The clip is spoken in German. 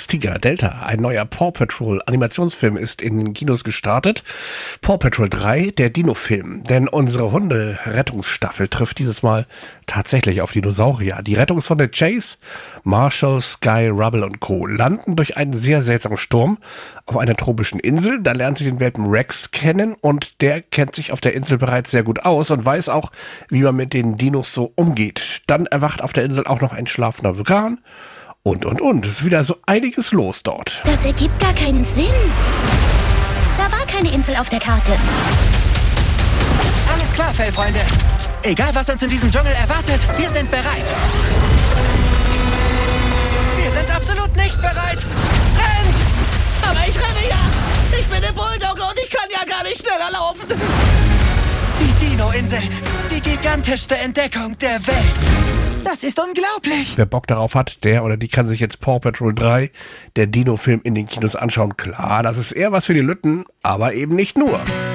Fuchs, Tiger, Delta. Ein neuer Paw Patrol Animationsfilm ist in den Kinos gestartet. Paw Patrol 3, der Dino-Film. Denn unsere Hunde-Rettungsstaffel trifft dieses Mal tatsächlich auf Dinosaurier. Die Rettungshunde Chase, Marshall, Sky, Rubble und Co. landen durch einen sehr seltsamen Sturm auf einer tropischen Insel. Da lernen sie den Welpen Rex kennen und der kennt sich auf der Insel bereits sehr gut aus und weiß auch, wie man mit den Dinos so umgeht. Dann erwacht auf der Insel auch noch ein schlafender Vulkan und. Es ist wieder so einiges los dort. Das ergibt gar keinen Sinn. Da war keine Insel auf der Karte. Alles klar, Fellfreunde. Egal, was uns in diesem Dschungel erwartet, wir sind bereit. Wir sind absolut nicht bereit. Rennt! Aber ich renne ja! Ich bin der Bulldogger und ich kann ja gar nicht schneller laufen! Die Dino-Insel, die gigantischste Entdeckung der Welt. Das ist unglaublich. Wer Bock darauf hat, der oder die kann sich jetzt Paw Patrol 3, der Dino-Film, in den Kinos anschauen. Klar, das ist eher was für die Lütten, aber eben nicht nur.